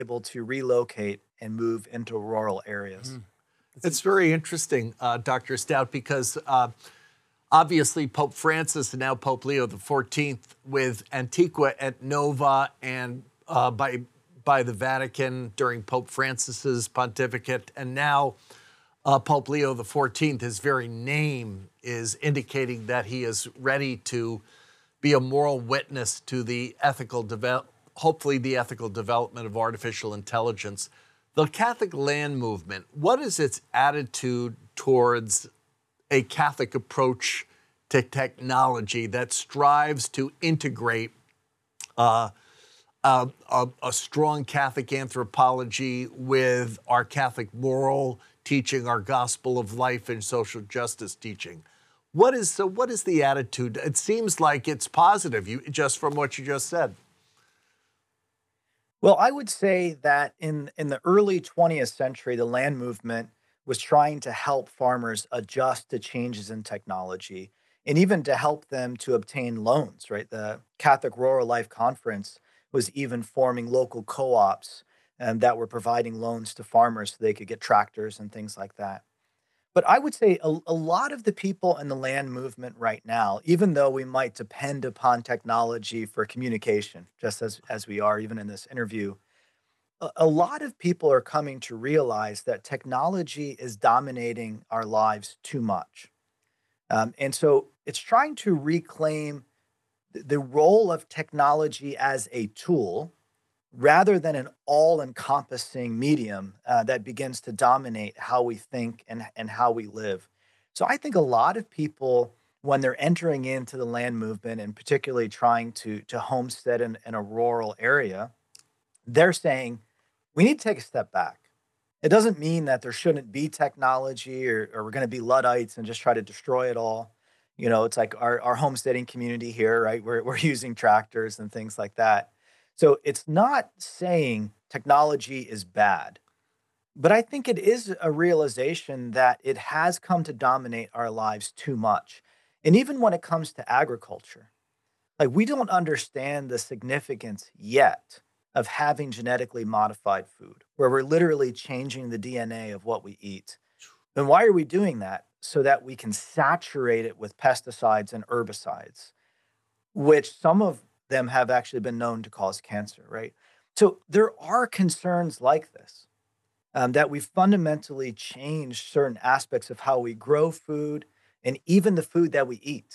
able to relocate and move into rural areas. It's very interesting, Dr. Stout, because obviously Pope Francis and now Pope Leo XIV with Antiqua et Nova and by the Vatican during Pope Francis's pontificate, and now Pope Leo XIV, his very name is indicating that he is ready to be a moral witness to the hopefully the ethical development of artificial intelligence. The Catholic land movement, what is its attitude towards a Catholic approach to technology that strives to integrate a strong Catholic anthropology with our Catholic moral teaching, our gospel of life and social justice teaching? What is the attitude? It seems like it's positive, just from what you just said. Well, I would say that in the early 20th century, the land movement was trying to help farmers adjust to changes in technology and even to help them to obtain loans, right? The Catholic Rural Life Conference was even forming local co-ops that were providing loans to farmers so they could get tractors and things like that. But I would say a lot of the people in the land movement right now, even though we might depend upon technology for communication, just as we are even in this interview, a lot of people are coming to realize that technology is dominating our lives too much. And so it's trying to reclaim the role of technology as a tool rather than an all-encompassing medium that begins to dominate how we think and how we live. So I think a lot of people, when they're entering into the land movement and particularly trying to homestead in a rural area, they're saying, we need to take a step back. It doesn't mean that there shouldn't be technology or we're going to be Luddites and just try to destroy it all. You know, it's like our homesteading community here, right? We're using tractors and things like that. So it's not saying technology is bad, but I think it is a realization that it has come to dominate our lives too much. And even when it comes to agriculture, like we don't understand the significance yet of having genetically modified food, where we're literally changing the DNA of what we eat. And why are we doing that? So that we can saturate it with pesticides and herbicides, which some of them have actually been known to cause cancer, right? So there are concerns like this, that we fundamentally change certain aspects of how we grow food and even the food that we eat.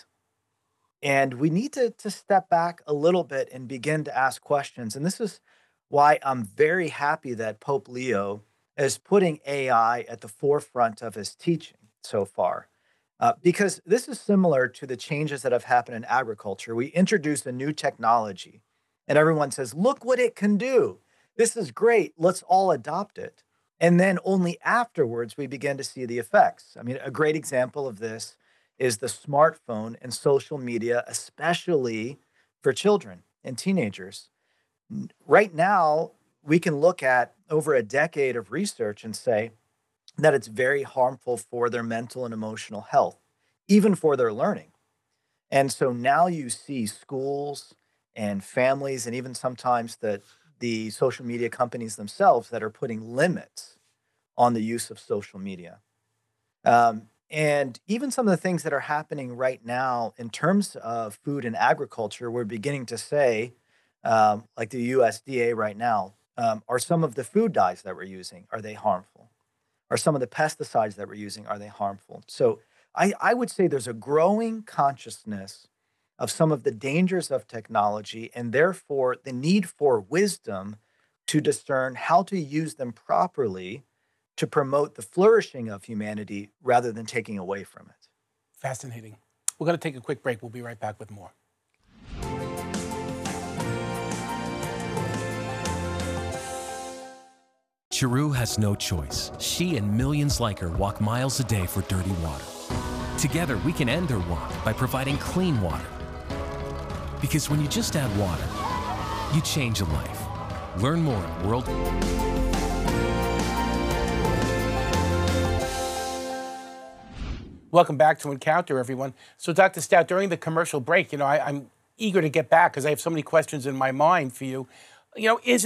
And we need to step back a little bit and begin to ask questions. And this is why I'm very happy that Pope Leo is putting AI at the forefront of his teaching so far. Because this is similar to the changes that have happened in agriculture. We introduce a new technology, and everyone says, look what it can do. This is great. Let's all adopt it. And then only afterwards we begin to see the effects. I mean, a great example of this is the smartphone and social media, especially for children and teenagers. Right now, we can look at over a decade of research and say that it's very harmful for their mental and emotional health, even for their learning. And so now you see schools and families, and even sometimes the social media companies themselves that are putting limits on the use of social media. And even some of the things that are happening right now in terms of food and agriculture, we're beginning to say, like the USDA right now, are some of the food dyes that we're using, are they harmful? Are some of the pesticides that we're using, are they harmful? So I would say there's a growing consciousness of some of the dangers of technology and therefore the need for wisdom to discern how to use them properly to promote the flourishing of humanity rather than taking away from it. Fascinating. We're going to take a quick break. We'll be right back with more. Chiru has no choice. She and millions like her walk miles a day for dirty water. Together, we can end their walk by providing clean water. Because when you just add water, you change a life. Learn more at World. Welcome back to Encounter, everyone. So, Dr. Stout, during the commercial break, I'm eager to get back because I have so many questions in my mind for you. Is